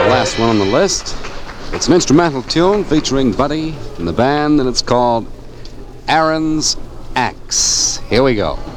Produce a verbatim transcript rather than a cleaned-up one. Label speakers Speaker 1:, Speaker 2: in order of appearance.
Speaker 1: Last one on the list. It's an instrumental tune featuring Buddy and the band, and it's called Aaron's Axe. Here we go.